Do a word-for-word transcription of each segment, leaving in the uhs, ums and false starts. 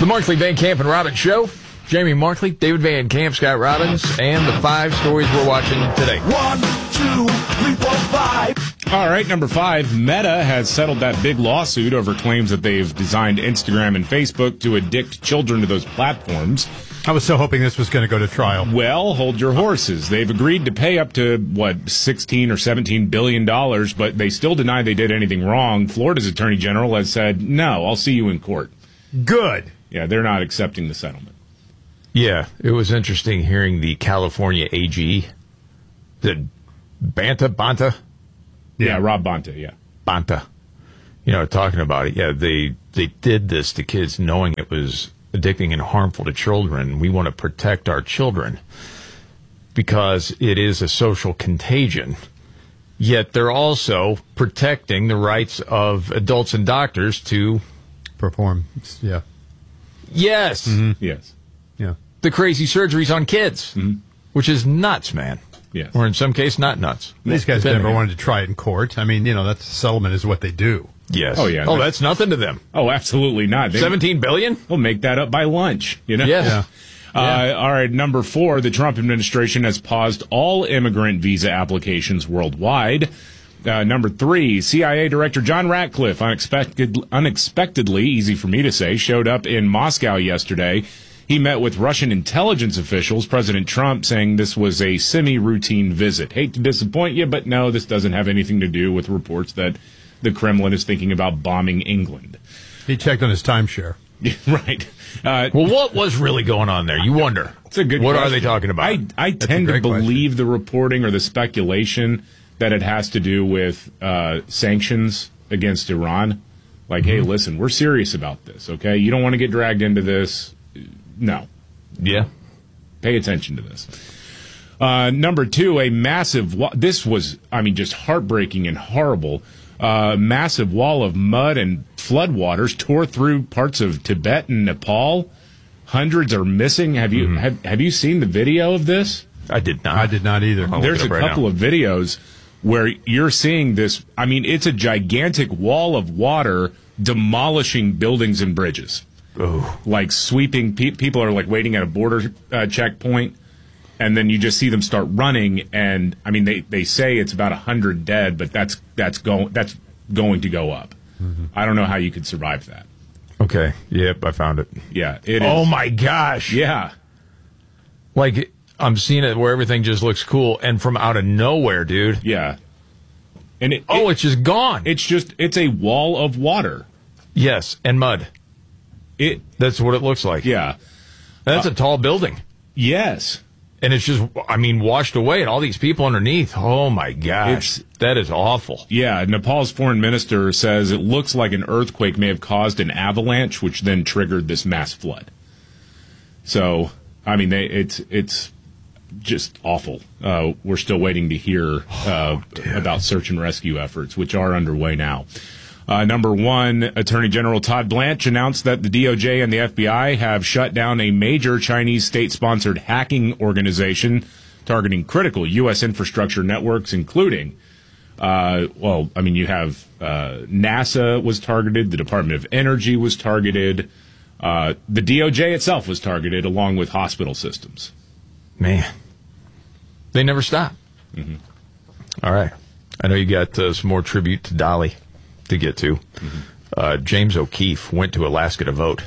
the Markley, Van Camp, and Robbins Show. Jamie Markley, David Van Camp, Scott Robbins, and the five stories we're watching today. One, two, three, four, five. All right, number five, Meta has settled that big lawsuit over claims that they've designed Instagram and Facebook to addict children to those platforms. I was so hoping this was going to go to trial. Well, hold your horses. They've agreed to pay up to, what, sixteen or seventeen billion dollars, but they still deny they did anything wrong. Florida's attorney general has said, no, I'll see you in court. Good. Yeah, they're not accepting the settlement. Yeah, it was interesting hearing the California A G, the Banta, Banta? Yeah, yeah, Rob Bonta, yeah. Banta. You know, talking about it. Yeah, they, they did this to kids knowing it was addicting and harmful to children. We want to protect our children because it is a social contagion. Yet they're also protecting the rights of adults and doctors to perform. Yeah. Yes. Mm-hmm. Yes. Yeah. The crazy surgeries on kids, mm-hmm. which is nuts, man. Yes. Or in some case, not nuts. These guys Depending never on. wanted to try it in court. I mean, you know, that's settlement is what they do. Yes. Oh, yeah. Oh, that's nothing to them. Oh, absolutely not. They, seventeen billion? We'll make that up by lunch, you know? Yes. Yeah. Uh, Yeah. All right, number four, the Trump administration has paused all immigrant visa applications worldwide. Uh, number three, C I A Director John Ratcliffe, unexpected, unexpectedly, easy for me to say, showed up in Moscow yesterday. He met with Russian intelligence officials, President Trump saying this was a semi-routine visit. Hate to disappoint you, but no, this doesn't have anything to do with reports that the Kremlin is thinking about bombing England. He checked on his timeshare. Right. Uh, Well, what was really going on there? You wonder. It's a good What question. are they talking about? I, I tend to great believe question. the reporting or the speculation that it has to do with uh, sanctions against Iran. Like, Mm-hmm. hey, listen, we're serious about this, okay? You don't want to get dragged into this. No. Yeah. Pay attention to this. Uh, number two, a massive, wa- this was, I mean, just heartbreaking and horrible. Uh, massive wall of mud and floodwaters tore through parts of Tibet and Nepal. Hundreds are missing. Have you Mm-hmm. have, have you seen the video of this? I did not. I did not either. I'll look There's it a up right couple now. of videos where you're seeing this. I mean, it's a gigantic wall of water demolishing buildings and bridges. Oh. Like sweeping, pe- people are like waiting at a border uh, checkpoint, and then you just see them start running. And I mean, they, they say it's about a hundred dead, but that's that's going that's going to go up. Mm-hmm. I don't know how you could survive that. Okay. Yep, I found it. Yeah, it is. Oh, my gosh. Yeah, Like, I'm seeing it where everything just looks cool, and from out of nowhere, dude. yeah. And it, Oh, it, it's just gone. it's just it's a wall of water. Yes, and mud. It That's what it looks like. yeah. That's a tall building. Yes. And it's just, I mean, washed away, and all these people underneath. Oh, my gosh. It's- that is awful. Yeah, Nepal's foreign minister says it looks like an earthquake may have caused an avalanche, which then triggered this mass flood. So, I mean, they, it's it's just awful. Uh, we're still waiting to hear uh, about search and rescue efforts, which are underway now. Uh, number one, Attorney General Todd Blanche announced that the D O J and the F B I have shut down a major Chinese state-sponsored hacking organization targeting critical U S infrastructure networks, including, uh, well, I mean, you have uh, NASA was targeted, the Department of Energy was targeted, uh, the D O J itself was targeted, along with hospital systems. Man. They never stop. Mm-hmm. All right. I know you got uh, some more tribute to Dolly to get to. Mm-hmm. Uh, James O'Keefe went to Alaska to vote.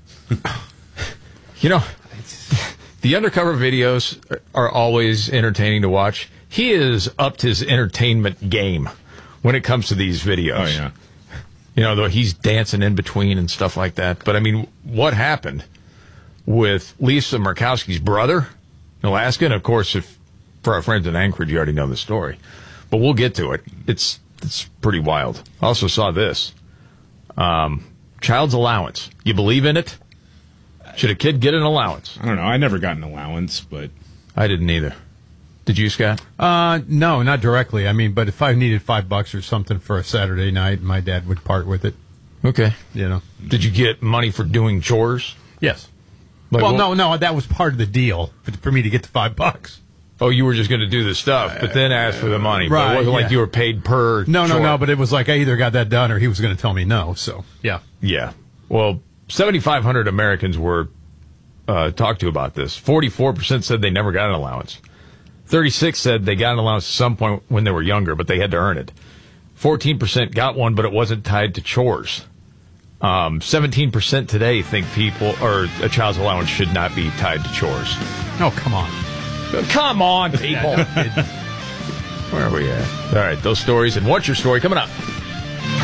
You know, the undercover videos are always entertaining to watch. He has upped his entertainment game when it comes to these videos. Oh, yeah. You know, though he's dancing in between and stuff like that. But, I mean, what happened with Lisa Murkowski's brother in Alaska? And, of course, if for our friends in Anchorage, you already know the story. But we'll get to it. It's it's pretty wild. I also saw this. Um, child's allowance. You believe in it? Should a kid get an allowance? I don't know. I never got an allowance, but I didn't either. Did you, Scott? Uh, no, not directly. I mean, but if I needed five bucks or something for a Saturday night, my dad would part with it. Okay. You know. Did you get money for doing chores? Yes. Like, well, what- no, no, that was part of the deal for, for me to get the five bucks. Oh, you were just going to do the stuff, but then ask for the money. But Right, it wasn't like yeah. you were paid per No, no, chore. no, but it was like I either got that done or he was going to tell me no. So, yeah. Yeah. Well, seventy-five hundred Americans were uh, talked to about this. forty-four percent said they never got an allowance. thirty-six said they got an allowance at some point when they were younger, but they had to earn it. fourteen percent got one, but it wasn't tied to chores. Um, seventeen percent today think people or a child's allowance should not be tied to chores. Oh, come on. Come on, people. Where are we at? All right, those stories and What's Your Story coming up.